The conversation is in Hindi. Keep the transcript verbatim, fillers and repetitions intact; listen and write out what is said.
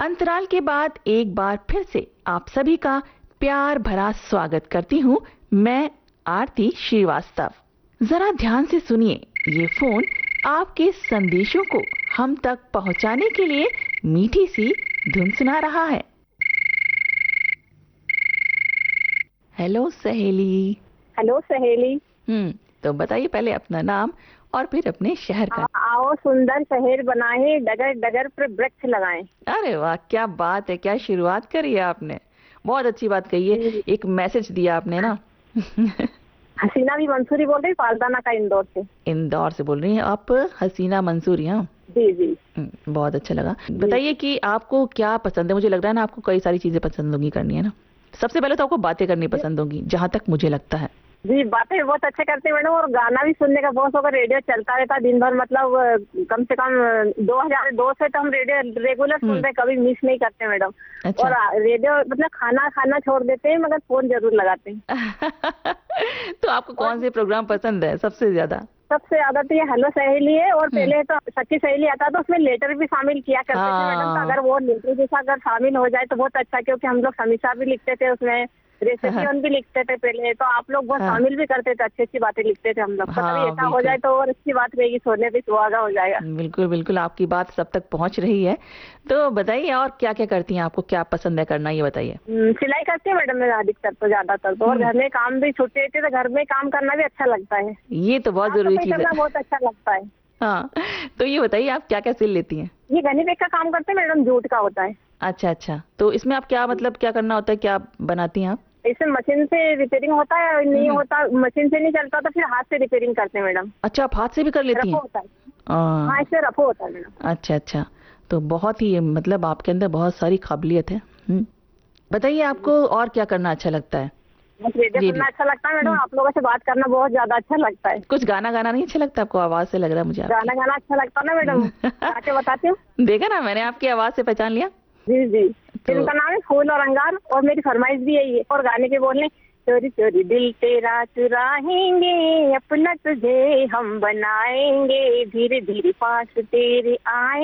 अंतराल के बाद एक बार फिर से आप सभी का प्यार भरा स्वागत करती हूँ मैं आरती श्रीवास्तव। जरा ध्यान से सुनिए, ये फोन आपके संदेशों को हम तक पहुँचाने के लिए मीठी सी धुन सुना रहा है। हेलो सहेली। हेलो सहेली। हम्म तो बताइए पहले अपना नाम और फिर अपने शहर का। आओ सुंदर शहर बनाए, डगर डगर पर वृक्ष लगाएं। अरे वाह, क्या बात है, क्या शुरुआत करी है आपने, बहुत अच्छी बात कही है, एक मैसेज दिया आपने ना। हसीना भी मंसूरी बोल रही, पालदाना का इंदौर से। इंदौर से बोल रही हैं आप हसीना मंसूरी? हाँ जी जी, बहुत अच्छा लगा। बताइए कि आपको क्या पसंद है। मुझे लग रहा है ना आपको कई सारी चीजें पसंद होंगी करनी, है ना? सबसे पहले तो आपको बातें करनी पसंद होगी, जहाँ तक मुझे लगता है। जी बातें बहुत अच्छे करते हैं मैडम, और गाना भी सुनने का बहुत शौक है। रेडियो चलता रहता दिन भर, मतलब कम से कम दो हजार दो से तो हम रेडियो रेगुलर सुनते हैं, कभी मिस नहीं करते मैडम। अच्छा। और रेडियो मतलब खाना खाना छोड़ देते हैं मगर फोन जरूर लगाते हैं। तो आपको कौन से प्रोग्राम पसंद है सबसे ज्यादा? सबसे ज्यादा तो ये हेलो सहेली है, और पहले तो सच्ची सहेली आता तो उसमें लेटर भी शामिल किया करते थे मैडम। तो अगर वो लेटर जैसा अगर शामिल हो जाए तो बहुत अच्छा, क्योंकि हम लोग समीक्षा भी लिखते थे उसमें, रेसिपी भी लिखते थे पहले। तो आप लोग बहुत शामिल भी करते थे, अच्छी अच्छी बातें लिखते थे हम लोग। तो कभी ऐसा हो जाए तो और अच्छी बात रहेगी, सोने पे सुहागा हो जाएगा। बिल्कुल बिल्कुल, आपकी बात सब तक पहुंच रही है। तो बताइए और क्या क्या करती हैं, आपको क्या पसंद है करना, ये बताइए। सिलाई करती है मैडम मैं अधिकतर तो, ज्यादातर तो। और घर में काम भी छुट्टी रहती है तो घर में काम करना भी अच्छा लगता है। ये तो बहुत जरूरी चीज है, बहुत अच्छा लगता है। हाँ, तो ये बताइए आप क्या क्या सिल लेती हैं? ये घनी बैग का काम करते हैं मैडम, जूट का होता है। अच्छा अच्छा, तो इसमें आप क्या मतलब क्या करना होता है, क्या बनाती हैं आप? इसमें मशीन से रिपेयरिंग होता है, नहीं होता मशीन से नहीं चलता तो फिर हाथ से रिपेयरिंग करते हैं मैडम। अच्छा, आप हाथ से भी कर लेती हैं? होता है, हाँ इससे रफो होता है मैडम। अच्छा अच्छा, तो बहुत ही मतलब आपके अंदर बहुत सारी काबिलियत है। बताइए आपको और क्या करना अच्छा लगता है? रेडियो सुनना अच्छा लगता है मैडम, आप लोगों से बात करना बहुत ज्यादा अच्छा लगता है। कुछ गाना गाना नहीं अच्छा लगता आपको? आवाज से लग रहा है मुझे गाना गाना अच्छा लगता है ना मैडम, आके बताती हूँ। देखा ना, मैंने आपकी आवाज से पहचान लिया। जी जी, फिल्म का नाम है फूल और अंगार, और मेरी फरमाइश भी यही है। और गाने के बोलने, चोरी चोरी दिल तेरा चुराएंगे, अपना तुझे हम बनाएंगे, धीरे धीरे पास तेरे आए।